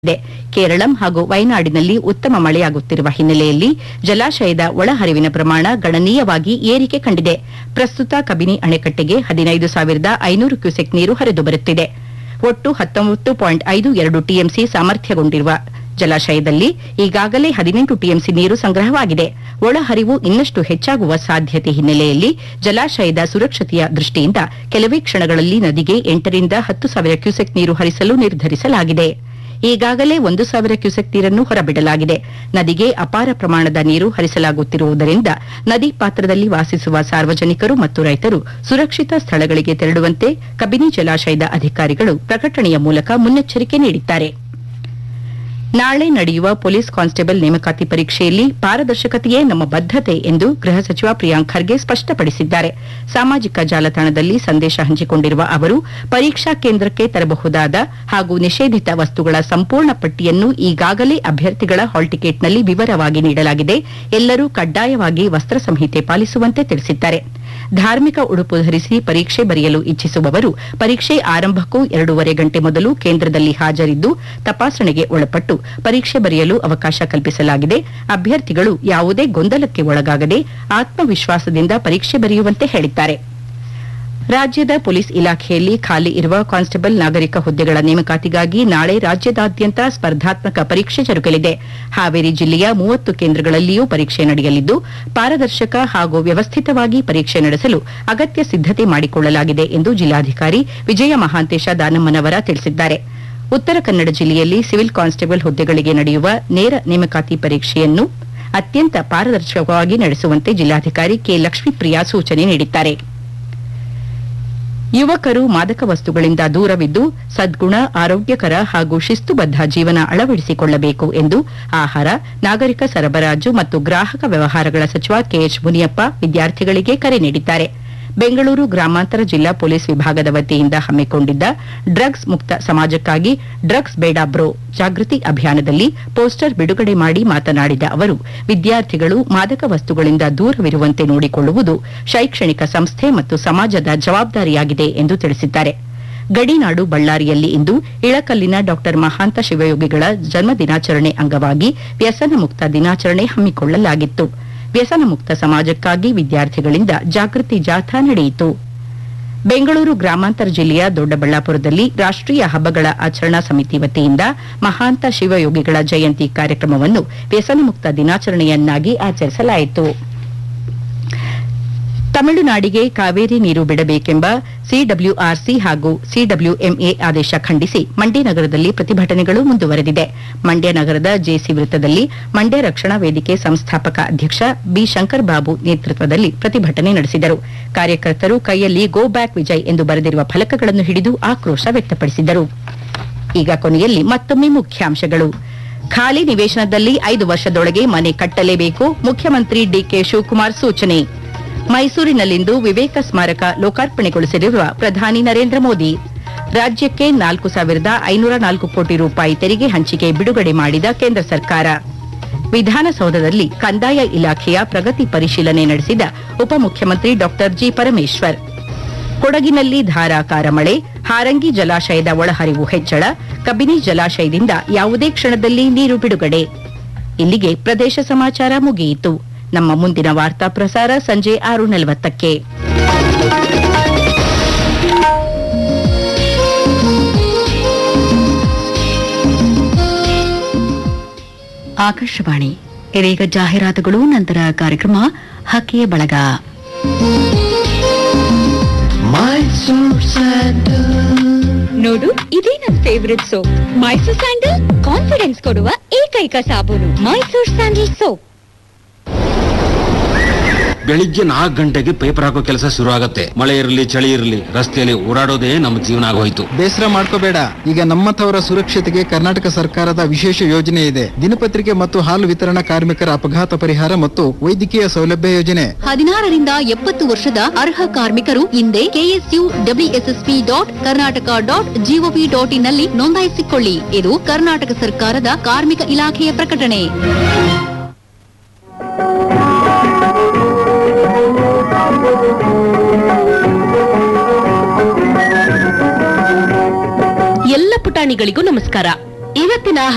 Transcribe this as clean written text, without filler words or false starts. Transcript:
ಕೇರಳಂ ಹಾಗೂ ವಯನಾಡಿನಲ್ಲಿ ಉತ್ತಮ ಮಳೆಯಾಗುತ್ತಿರುವ ಹಿನ್ನೆಲೆಯಲ್ಲಿ ಜಲಾಶಯದ ಒಳಹರಿವಿನ ಪ್ರಮಾಣ ಗಣನೀಯವಾಗಿ ಏರಿಕೆ ಕಂಡಿದೆ. ಪ್ರಸ್ತುತ ಕಬಿನಿ ಅಣೆಕಟ್ಟೆಗೆ 15,500 ಕ್ಯೂಸೆಕ್ ನೀರು ಹರಿದು ಬರುತ್ತಿದೆ. ಒಟ್ಟು 19.52 ಟಿಎಂಸಿ ಸಾಮರ್ಥ್ಯಗೊಂಡಿರುವ ಜಲಾಶಯದಲ್ಲಿ ಈಗಾಗಲೇ 18 ಟಿಎಂಸಿ ನೀರು ಸಂಗ್ರಹವಾಗಿದೆ. ಒಳಹರಿವು ಇನ್ನಷ್ಟು ಹೆಚ್ಚಾಗುವ ಸಾಧ್ಯತೆ ಹಿನ್ನೆಲೆಯಲ್ಲಿ ಜಲಾಶಯದ ಸುರಕ್ಷತೆಯ ದೃಷ್ಟಿಯಿಂದ ಕೆಲವೇ ಕ್ಷಣಗಳಲ್ಲಿ ನದಿಗೆ 8 ರಿಂದ 10,000 ಕ್ಯೂಸೆಕ್ ನೀರು ಹರಿಸಲು ನಿರ್ಧರಿಸಲಾಗಿದೆ. ಈಗಾಗಲೇ 1,000 ಕ್ಯೂಸೆಕ್ ನೀರನ್ನು ಹೊರಬಿಡಲಾಗಿದೆ. ನದಿಗೆ ಅಪಾರ ಪ್ರಮಾಣದ ನೀರು ಹರಿಸಲಾಗುತ್ತಿರುವುದರಿಂದ ನದಿ ಪಾತ್ರದಲ್ಲಿ ವಾಸಿಸುವ ಸಾರ್ವಜನಿಕರು ಮತ್ತು ರೈತರು ಸುರಕ್ಷಿತ ಸ್ಥಳಗಳಿಗೆ ತೆರಳುವಂತೆ ಕಬಿನಿ ಜಲಾಶಯದ ಅಧಿಕಾರಿಗಳು ಪ್ರಕಟಣೆಯ ಮೂಲಕ ಮುನ್ನೆಚ್ಚರಿಕೆ ನೀಡಿದ್ದಾರೆ. ನಾಳೆ ನಡೆಯುವ ಪೊಲೀಸ್ ಕಾನ್ಸ್ಟೇಬಲ್ ನೇಮಕಾತಿ ಪರೀಕ್ಷೆಯಲ್ಲಿ ಪಾರದರ್ಶಕತೆಯೇ ನಮ್ಮ ಬದ್ಧತೆ ಎಂದು ಗೃಹ ಸಚಿವ ಪ್ರಿಯಾಂಕ್ ಖರ್ಗೆ ಸ್ಪಷ್ಟಪಡಿಸಿದ್ದಾರೆ. ಸಾಮಾಜಿಕ ಜಾಲತಾಣದಲ್ಲಿ ಸಂದೇಶ ಹಂಚಿಕೊಂಡಿರುವ ಅವರು, ಪರೀಕ್ಷಾ ಕೇಂದ್ರಕ್ಕೆ ತರಬಹುದಾದ ಹಾಗೂ ನಿಷೇಧಿತ ವಸ್ತುಗಳ ಸಂಪೂರ್ಣ ಪಟ್ಟಿಯನ್ನು ಈಗಾಗಲೇ ಅಭ್ಯರ್ಥಿಗಳ ಹಾಲ್ ಟಿಕೆಟ್ನಲ್ಲಿ ವಿವರವಾಗಿ ನೀಡಲಾಗಿದೆ. ಎಲ್ಲರೂ ಕಡ್ಡಾಯವಾಗಿ ವಸ್ತ್ರ ಸಂಹಿತೆ ಪಾಲಿಸುವಂತೆ ತಿಳಿಸಿದ್ದಾರೆ. ಧಾರ್ಮಿಕ ಉಡುಪು ಧರಿಸಿ ಪರೀಕ್ಷೆ ಬರೆಯಲು ಇಚ್ಛಿಸುವವರು ಪರೀಕ್ಷೆ ಆರಂಭಕ್ಕೂ 2.5 ಗಂಟೆ ಮೊದಲು ಕೇಂದ್ರದಲ್ಲಿ ಹಾಜರಿದ್ದು ತಪಾಸಣೆಗೆ ಒಳಪಟ್ಟು ಪರೀಕ್ಷೆ ಬರೆಯಲು ಅವಕಾಶ ಕಲ್ಪಿಸಲಾಗಿದೆ. ಅಭ್ಯರ್ಥಿಗಳು ಯಾವುದೇ ಗೊಂದಲಕ್ಕೆ ಒಳಗಾಗದೆ ಆತ್ಮವಿಶ್ವಾಸದಿಂದ ಪರೀಕ್ಷೆ ಬರೆಯುವಂತೆ ಹೇಳಿದ್ದಾರೆ. ರಾಜ್ಯದ ಪೊಲೀಸ್ ಇಲಾಖೆಯಲ್ಲಿ ಖಾಲಿ ಇರುವ ಕಾನ್ಸ್ಟೇಬಲ್ ನಾಗರಿಕ ಹುದ್ದೆಗಳ ನೇಮಕಾತಿಗಾಗಿ ನಾಳೆ ರಾಜ್ಯದಾದ್ಯಂತ ಸ್ಪರ್ಧಾತ್ಮಕ ಪರೀಕ್ಷೆ ಜರುಗಲಿದೆ. ಹಾವೇರಿ ಜಿಲ್ಲೆಯ 30 ಕೇಂದ್ರಗಳಲ್ಲಿಯೂ ಪರೀಕ್ಷೆ ನಡೆಯಲಿದ್ದು ಪಾರದರ್ಶಕ ಹಾಗೂ ವ್ಯವಸ್ಥಿತವಾಗಿ ಪರೀಕ್ಷೆ ನಡೆಸಲು ಅಗತ್ಯ ಸಿದ್ದತೆ ಮಾಡಿಕೊಳ್ಳಲಾಗಿದೆ ಎಂದು ಜಿಲ್ಲಾಧಿಕಾರಿ ವಿಜಯ ಮಹಾಂತೇಶ ದಾನಮ್ಮನವರ ತಿಳಿಸಿದ್ದಾರೆ. ಉತ್ತರ ಕನ್ನಡ ಜಿಲ್ಲೆಯಲ್ಲಿ ಸಿವಿಲ್ ಕಾನ್ಸ್ಟೇಬಲ್ ಹುದ್ದೆಗಳಿಗೆ ನಡೆಯುವ ನೇರ ನೇಮಕಾತಿ ಪರೀಕ್ಷೆಯನ್ನು ಅತ್ಯಂತ ಪಾರದರ್ಶಕವಾಗಿ ನಡೆಸುವಂತೆ ಜಿಲ್ಲಾಧಿಕಾರಿ ಕೆ ಲಕ್ಷ್ಮೀಪ್ರಿಯಾ ಸೂಚನೆ ನೀಡಿದ್ದಾರೆ. ಯುವಕರು ಮಾದಕ ವಸ್ತುಗಳಿಂದ ದೂರವಿದ್ದು ಸದ್ಗುಣ, ಆರೋಗ್ಯಕರ ಹಾಗೂ ಶಿಸ್ತುಬದ್ಧ ಜೀವನ ಅಳವಡಿಸಿಕೊಳ್ಳಬೇಕು ಎಂದು ಆಹಾರ, ನಾಗರಿಕ ಸರಬರಾಜು ಮತ್ತು ಗ್ರಾಹಕ ವ್ಯವಹಾರಗಳ ಸಚಿವ ಕೆಎಚ್ ಮುನಿಯಪ್ಪ ವಿದ್ಯಾರ್ಥಿಗಳಿಗೆ ಕರೆ ನೀಡಿದ್ದಾರೆ. ಬೆಂಗಳೂರು ಗ್ರಾಮಾಂತರ ಜಿಲ್ಲಾ ಪೊಲೀಸ್ ವಿಭಾಗದ ವತಿಯಿಂದ ಹಮ್ಮಿಕೊಂಡಿದ್ದ ಡ್ರಗ್ಸ್ ಮುಕ್ತ ಸಮಾಜಕ್ಕಾಗಿ ಡ್ರಗ್ಸ್ ಬೇಡ ಬ್ರೋ ಜಾಗೃತಿ ಅಭಿಯಾನದಲ್ಲಿ ಪೋಸ್ಟರ್ ಬಿಡುಗಡೆ ಮಾಡಿ ಮಾತನಾಡಿದ ಅವರು, ವಿದ್ಯಾರ್ಥಿಗಳು ಮಾದಕ ವಸ್ತುಗಳಿಂದ ದೂರವಿರುವಂತೆ ನೋಡಿಕೊಳ್ಳುವುದು ಶೈಕ್ಷಣಿಕ ಸಂಸ್ಥೆ ಮತ್ತು ಸಮಾಜದ ಜವಾಬ್ದಾರಿಯಾಗಿದೆ ಎಂದು ತಿಳಿಸಿದ್ದಾರೆ. ಗಡಿನಾಡು ಬಳ್ಳಾರಿಯಲ್ಲಿ ಇಂದು ಇಳಕಲ್ಲಿನ ಡಾ ಮಹಾಂತ ಶಿವಯೋಗಿಗಳ ಜನ್ಮ ದಿನಾಚರಣೆ ಅಂಗವಾಗಿ ವ್ಯಸನ ಮುಕ್ತ ದಿನಾಚರಣೆ ಹಮ್ಮಿಕೊಳ್ಳಲಾಗಿತ್ತು. ವ್ಯಸನ ಮುಕ್ತ ಸಮಾಜಕ್ಕಾಗಿ ವಿದ್ಯಾರ್ಥಿಗಳಿಂದ ಜಾಗೃತಿ ಜಾಥಾ ನಡೆಯಿತು. ಬೆಂಗಳೂರು ಗ್ರಾಮಾಂತರ ಜಿಲ್ಲೆಯ ದೊಡ್ಡಬಳ್ಳಾಪುರದಲ್ಲಿ ರಾಷ್ಟೀಯ ಹಬ್ಬಗಳ ಆಚರಣಾ ಸಮಿತಿ ವತಿಯಿಂದ ಮಹಾಂತ ಶಿವಯೋಗಿಗಳ ಜಯಂತಿ ಕಾರ್ಯಕ್ರಮವನ್ನು ವ್ಯಸನ ಮುಕ್ತ ದಿನಾಚರಣೆಯನ್ನಾಗಿ ಆಚರಿಸಲಾಯಿತು. ತಮಿಳುನಾಡಿಗೆ ಕಾವೇರಿ ನೀರು ಬಿಡಬೇಕೆಂಬ ಸಿಡಬ್ಲ್ಯೂಆರ್ಸಿ ಹಾಗೂ ಸಿಡಬ್ಲ್ಯೂಎಂಎ ಆದೇಶ ಖಂಡಿಸಿ ಮಂಡ್ಯ ನಗರದಲ್ಲಿ ಪ್ರತಿಭಟನೆಗಳು ಮುಂದುವರೆದಿದೆ. ಮಂಡ್ಯ ನಗರದ ಜೆಸಿ ವೃತ್ತದಲ್ಲಿ ಮಂಡ್ಯ ರಕ್ಷಣಾ ವೇದಿಕೆ ಸಂಸ್ಥಾಪಕ ಅಧ್ಯಕ್ಷ ಬಿ ಶಂಕರ್ ಬಾಬು ನೇತೃತ್ವದಲ್ಲಿ ಪ್ರತಿಭಟನೆ ನಡೆಸಿದರು. ಕಾರ್ಯಕರ್ತರು ಕೈಯಲ್ಲಿ ಗೋ ಬ್ಯಾಕ್ ವಿಜಯ್ ಎಂದು ಬರೆದಿರುವ ಫಲಕಗಳನ್ನು ಹಿಡಿದು ಆಕ್ರೋಶ ವ್ಯಕ್ತಪಡಿಸಿದರು. ಈಗ ಕೊನೆಯಲ್ಲಿ ಮತ್ತೊಮ್ಮೆ ಮುಖ್ಯಾಂಶಗಳು. ಖಾಲಿ ನಿವೇಶನದಲ್ಲಿ 5 ವರ್ಷದೊಳಗೆ ಮನೆ ಕಟ್ಟಲೇಬೇಕು, ಮುಖ್ಯಮಂತ್ರಿ ಡಿಕೆ ಶಿವಕುಮಾರ್ ಸೂಚನೆ. ಮೈಸೂರಿನಲ್ಲಿಂದು ವಿವೇಕ ಸ್ಮಾರಕ ಲೋಕಾರ್ಪಣೆಗೊಳಿಸಲಿರುವ ಪ್ರಧಾನಿ ನರೇಂದ್ರ ಮೋದಿ. ರಾಜ್ಯಕ್ಕೆ 4,504 ಕೋಟಿ ರೂಪಾಯಿ ತೆರಿಗೆ ಹಂಚಿಕೆ ಬಿಡುಗಡೆ ಮಾಡಿದ ಕೇಂದ್ರ ಸರ್ಕಾರ. ವಿಧಾನಸೌಧದಲ್ಲಿ ಕಂದಾಯ ಇಲಾಖೆಯ ಪ್ರಗತಿ ಪರಿಶೀಲನೆ ನಡೆಸಿದ ಉಪಮುಖ್ಯಮಂತ್ರಿ ಡಾ ಜಿ ಪರಮೇಶ್ವರ್. ಕೊಡಗಿನಲ್ಲಿ ಧಾರಾಕಾರ ಮಳೆ, ಹಾರಂಗಿ ಜಲಾಶಯದ ಒಳಹರಿವು ಹೆಚ್ಚಳ, ಕಬಿನಿ ಜಲಾಶಯದಿಂದ ಯಾವುದೇ ಕ್ಷಣದಲ್ಲಿ ನೀರು ಬಿಡುಗಡೆ. ಇಲ್ಲಿಗೆ ಪ್ರದೇಶ ಸಮಾಚಾರ ಮುಗಿಯಿತು. ನಮ್ಮ ಮುಂದಿನ ವಾರ್ತಾ ಪ್ರಸಾರ ಸಂಜೆ 6:40ಕ್ಕೆ. ಆಕಾಶವಾಣಿ. ಇದೀಗ ಜಾಹೀರಾತುಗಳು, ನಂತರ ಕಾರ್ಯಕ್ರಮ ಹಕ್ಕಿಯ ಬಳಗ. ನೋಡು, ಇದೇ ನನ್ favourite soap. Mysore sandal confidence ಕೊಡುವ ಏಕೈಕ ಸಾಬೂನು. Mysore sandal soap. ಬೆಳಿಗ್ಗೆ 4 ಗಂಟೆಗೆ ಪೇಪರ್ ಹಾಕೋ ಕೆಲಸ ಶುರು ಆಗತ್ತೆ. ಮಳೆ ಇರಲಿ ಚಳಿ ಇರಲಿ ರಸ್ತೆಯಲ್ಲಿ ಓಡಾಡೋದೇ ನಮ್ಮ ಜೀವನ ಆಗೋಯ್ತು. ಬೇಸರ ಮಾಡ್ಕೋಬೇಡ, ಈಗ ನಮ್ಮಂಥವರ ಸುರಕ್ಷತೆಗೆ ಕರ್ನಾಟಕ ಸರ್ಕಾರದ ವಿಶೇಷ ಯೋಜನೆ ಇದೆ. ದಿನಪತ್ರಿಕೆ ಮತ್ತು ಹಾಲು ವಿತರಣಾ ಕಾರ್ಮಿಕರ ಅಪಘಾತ ಪರಿಹಾರ ಮತ್ತು ವೈದ್ಯಕೀಯ ಸೌಲಭ್ಯ ಯೋಜನೆ. 16 ರಿಂದ 70 ವರ್ಷದ ಅರ್ಹ ಕಾರ್ಮಿಕರು ಹಿಂದೆ KSUWSSP.Karnataka.gov.in ನಲ್ಲಿ ನೋಂದಾಯಿಸಿಕೊಳ್ಳಿ. ಇದು ಕರ್ನಾಟಕ ಸರ್ಕಾರದ ಕಾರ್ಮಿಕ ಇಲಾಖೆಯ ಪ್ರಕಟಣೆ. ಎಲ್ಲ ಪುಟಾಣಿಗಳಿಗೂ ನಮಸ್ಕಾರ. ಇವತ್ತಿನ